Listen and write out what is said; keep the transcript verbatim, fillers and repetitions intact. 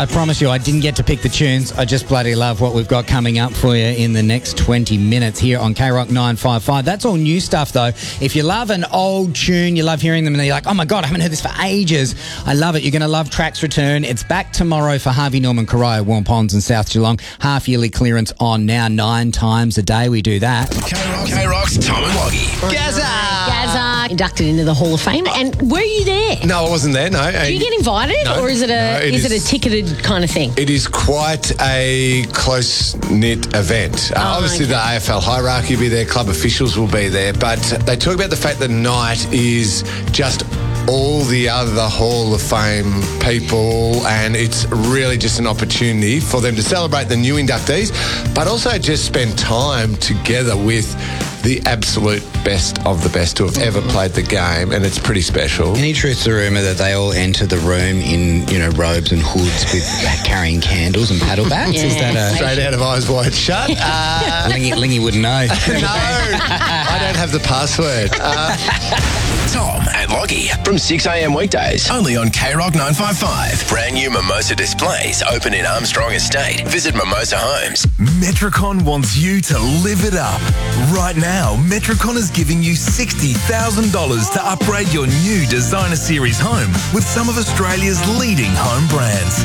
I promise you, I didn't get to pick the tunes. I just bloody love what we've got coming up for you in the next twenty minutes here on K Rock nine five five. That's all new stuff, though. If you love an old tune, you love hearing them, and you're like, oh my God, I haven't heard this for ages. I love it. You're going to love Tracks Return. It's back tomorrow for Harvey Norman, Corio, Warm Ponds and South Geelong. Half yearly clearance on now. Nine times a day we do that. K-Rock, K-Rock's Tom and Loggy. Gazza! Gazza inducted into the Hall of Fame, and were you there? No, I wasn't there, no. Do you get invited, No. or is it a No, it is, is- it a ticketed kind of thing? It is quite a close-knit event. Uh, Oh, obviously, okay. the A F L hierarchy will be there, club officials will be there, but they talk about the fact that night is just all the other Hall of Fame people, and it's really just an opportunity for them to celebrate the new inductees, but also just spend time together with the absolute best of the best who have ever played the game, and it's pretty special. Any truth to the rumour that they all enter the room in, you know, robes and hoods with carrying candles and paddle bats? Is that a... Straight out of Eyes Wide Shut. Uh, Lingy, Lingy wouldn't know. no, I don't have the password. Uh, Tom and Loggy from six a.m. weekdays. Only on K-Rock nine five five. Brand new Mimosa displays open in Armstrong Estate. Visit Mimosa Homes. Metricon wants you to live it up. Right now, Metricon is giving you sixty thousand dollars to upgrade your new Designer Series home with some of Australia's leading home brands.